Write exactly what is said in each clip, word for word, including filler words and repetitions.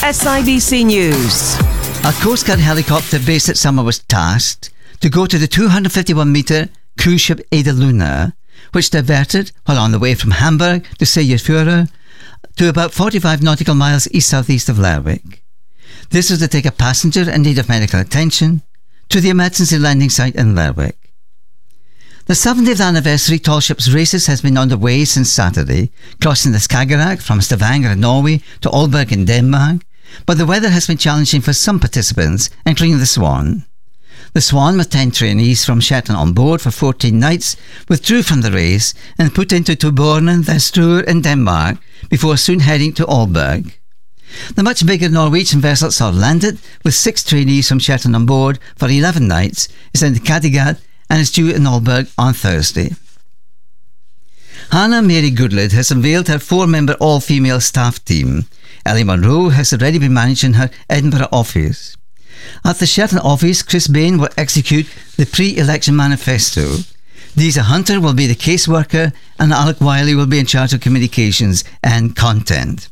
S I B C News. A Coast Guard helicopter based at Summer was tasked to go to the two hundred fifty-one metre cruise ship Ada Luna, which diverted while on the way from Hamburg to Seyðisfjörður to about forty-five nautical miles east-southeast of Lerwick. This was to take a passenger in need of medical attention to the emergency landing site in Lerwick. The seventieth anniversary Tall Ships Races has been underway since Saturday, crossing the Skagerrak from Stavanger in Norway to Aalborg in Denmark, but the weather has been challenging for some participants, including the Swan. The Swan, with ten trainees from Shetland on board for fourteen nights, withdrew from the race and put into Tubornen, then Struer in Denmark, before soon heading to Aalborg. The much bigger Norwegian vessel Sør Landet, with six trainees from Shetland on board for eleven nights, is in Kattegat and is due in Aalborg on Thursday. Hannah Mary Goodlid has unveiled her four-member all-female staff team. Ellie Monroe has already been managing her Edinburgh office. At the Shetland office, Chris Bain will execute the pre-election manifesto. Deesa Hunter will be the caseworker and Alec Wiley will be in charge of communications and content.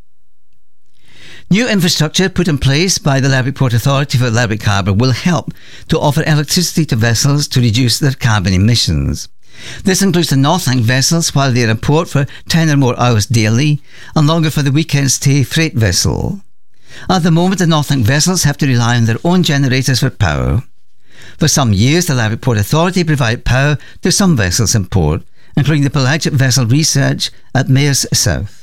New infrastructure put in place by the Lerwick Port Authority for Lerwick Harbour will help to offer electricity to vessels to reduce their carbon emissions. This includes the Northland vessels while they are in port for ten or more hours daily and longer for the weekend stay freight vessel. At the moment, the Northland vessels have to rely on their own generators for power. For some years, the Lerwick Port Authority provided power to some vessels in port, including the pelagic vessel Research at Mayors South.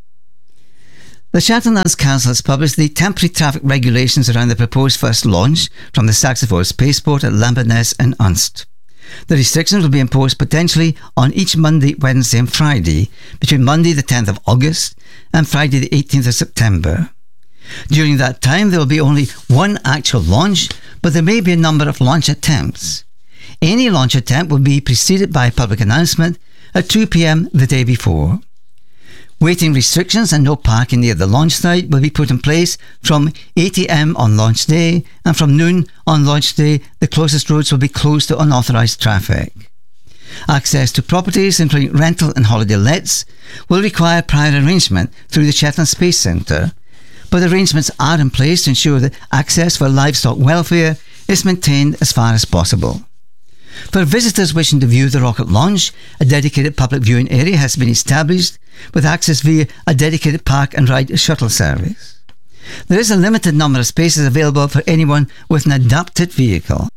The Shetland Lands Council has published the temporary traffic regulations around the proposed first launch from the Saxiford spaceport at Lamberness and Unst. The restrictions will be imposed potentially on each Monday, Wednesday and Friday between Monday the tenth of August and Friday the eighteenth of September. During that time there will be only one actual launch, but there may be a number of launch attempts. Any launch attempt will be preceded by a public announcement at two p.m. the day before. Waiting restrictions and no parking near the launch site will be put in place from eight a.m. on launch day, and from noon on launch day the closest roads will be closed to unauthorised traffic. Access to properties, including rental and holiday lets, will require prior arrangement through the Shetland Space Centre, but arrangements are in place to ensure that access for livestock welfare is maintained as far as possible. For visitors wishing to view the rocket launch, a dedicated public viewing area has been established with access via a dedicated park and ride shuttle service. There is a limited number of spaces available for anyone with an adapted vehicle.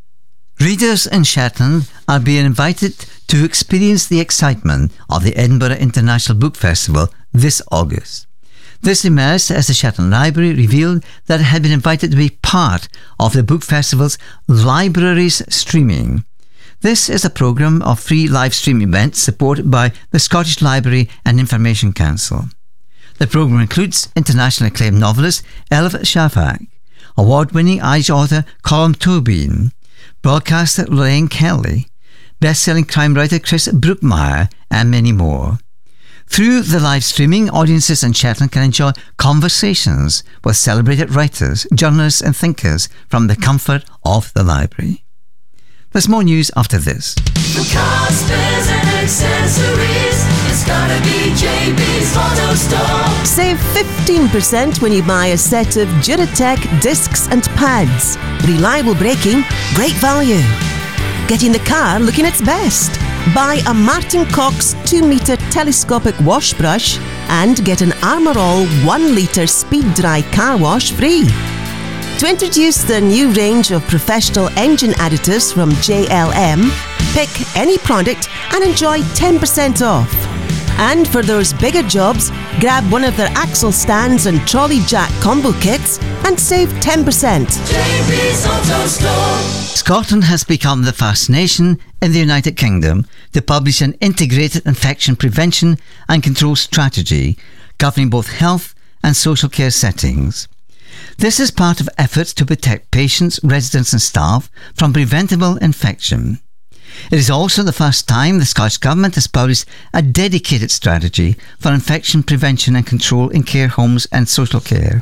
Readers in Shetland are being invited to experience the excitement of the Edinburgh International Book Festival this August. This emerged as the Shetland Library revealed that it had been invited to be part of the book festival's Libraries Streaming. This is a programme of free live stream events supported by the Scottish Library and Information Council. The programme includes internationally acclaimed novelist Elif Shafak, award-winning Irish author Colm Tóibín, broadcaster Lorraine Kelly, best-selling crime writer Chris Brookmyre, and many more. Through the live streaming, audiences in Shetland can enjoy conversations with celebrated writers, journalists and thinkers from the comfort of the library. There's more news after this. For cars, spares and accessories, it's gotta be J B's Auto Store. Save fifteen percent when you buy a set of Duratec discs and pads. Reliable braking, great value. Getting the car looking its best. Buy a Martin Cox two metre telescopic wash brush and get an Armour All one litre speed dry car wash free. To introduce the new range of professional engine additives from J L M, pick any product and enjoy ten percent off. And for those bigger jobs, grab one of their axle stands and trolley jack combo kits and save ten percent. J B's Auto Store. Scotland has become the first nation in the United Kingdom to publish an integrated infection prevention and control strategy governing both health and social care settings. This is part of efforts to protect patients, residents and staff from preventable infection. It is also the first time the Scottish Government has published a dedicated strategy for infection prevention and control in care homes and social care.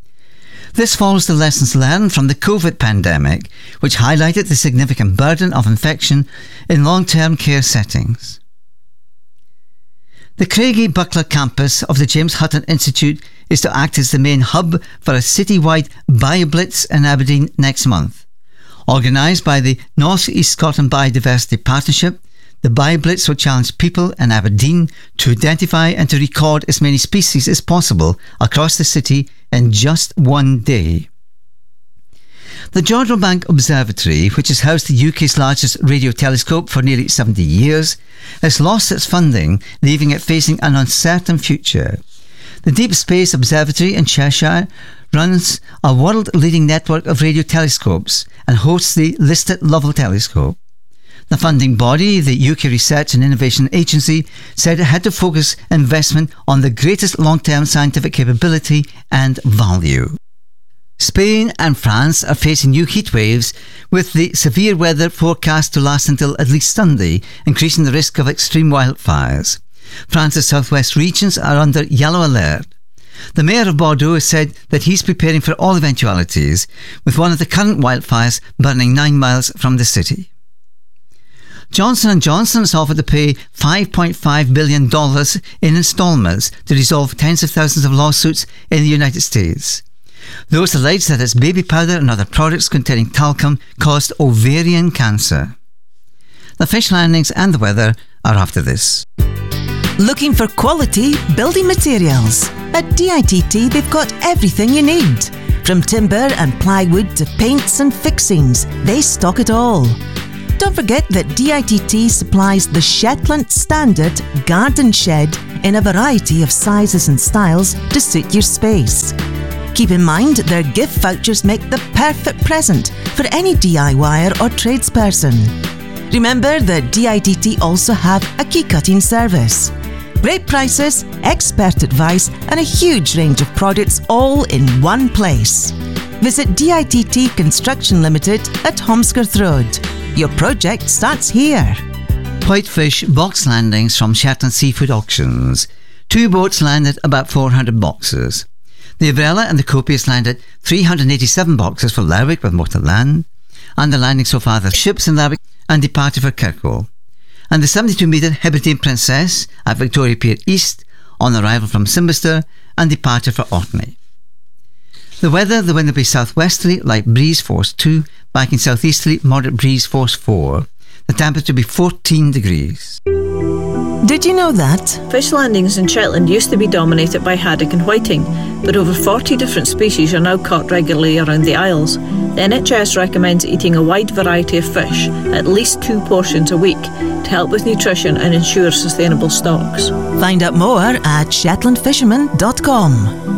This follows the lessons learned from the COVID pandemic, which highlighted the significant burden of infection in long-term care settings. The Craigie Buckler campus of the James Hutton Institute is to act as the main hub for a citywide BioBlitz in Aberdeen next month. Organised by the North East Scotland Biodiversity Partnership, the BioBlitz will challenge people in Aberdeen to identify and to record as many species as possible across the city in just one day. The Jodrell Bank Observatory, which has housed the U K's largest radio telescope for nearly seventy years, has lost its funding, leaving it facing an uncertain future. The Deep Space Observatory in Cheshire runs a world-leading network of radio telescopes and hosts the listed Lovell Telescope. The funding body, the U K Research and Innovation Agency, said it had to focus investment on the greatest long-term scientific capability and value. Spain and France are facing new heat waves, with the severe weather forecast to last until at least Sunday, increasing the risk of extreme wildfires. France's southwest regions are under yellow alert. The mayor of Bordeaux has said that he's preparing for all eventualities, with one of the current wildfires burning nine miles from the city. Johnson and Johnson has offered to pay five point five billion dollars in instalments to resolve tens of thousands of lawsuits in the United States. Those allege that its baby powder and other products containing talcum caused ovarian cancer. The fish landings and the weather are after this. Looking for quality building materials? At D I T T they've got everything you need. From timber and plywood to paints and fixings, they stock it all. Don't forget that D I T T supplies the Shetland Standard Garden Shed in a variety of sizes and styles to suit your space. Keep in mind their gift vouchers make the perfect present for any DIYer or tradesperson. Remember that D I T T also have a key cutting service. Great prices, expert advice and a huge range of products all in one place. Visit D I T T Construction Limited at Holmescroft Road. Your project starts here. Whitefish box landings from Shetland Seafood Auctions. Two boats landed about four hundred boxes. The Avrella and the Copious landed three hundred eighty-seven boxes for Lerwick with more to land, and the landing so far the ships in Lerwick and departed for Kirkwall. And the seventy-two metre Hebridean Princess at Victoria Pier East on arrival from Simbister and departed for Orkney. The weather, the wind will be southwesterly, light breeze force two, backing southeasterly, moderate breeze force four. The temperature will be fourteen degrees. Did you know that? Fish landings in Shetland used to be dominated by haddock and whiting, but over forty different species are now caught regularly around the Isles. The N H S recommends eating a wide variety of fish, at least two portions a week, to help with nutrition and ensure sustainable stocks. Find out more at shetland fisherman dot com.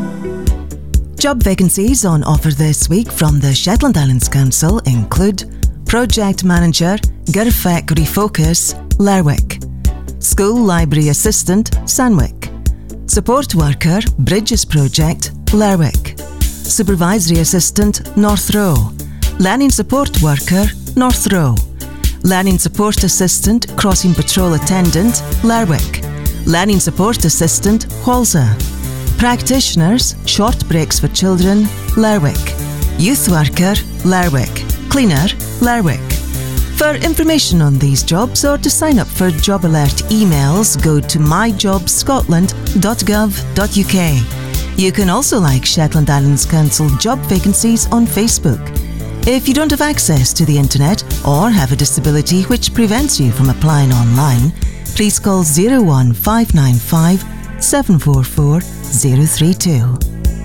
Job vacancies on offer this week from the Shetland Islands Council include Project Manager, Girfec Refocus, Lerwick, School Library Assistant, Sandwick, Support Worker, Bridges Project, Lerwick, Supervisory Assistant, North Row, Learning Support Worker, North Row, Learning Support Assistant, Crossing Patrol Attendant, Lerwick, Learning Support Assistant, Walser, Practitioners, Short Breaks for Children, Lerwick, Youth Worker, Lerwick, Cleaner, Lerwick. For information on these jobs or to sign up for Job Alert emails, go to my job scotland dot gov dot u k. You can also like Shetland Islands Council job vacancies on Facebook. If you don't have access to the internet or have a disability which prevents you from applying online, please call zero one five nine five seven four four zero three two.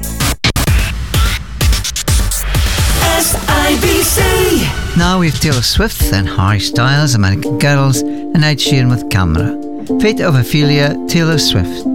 S I B C. Now we've Taylor Swift, then Harry Styles, American Girls, and Ed Sheeran with Camera. Fate of Ophelia, Taylor Swift.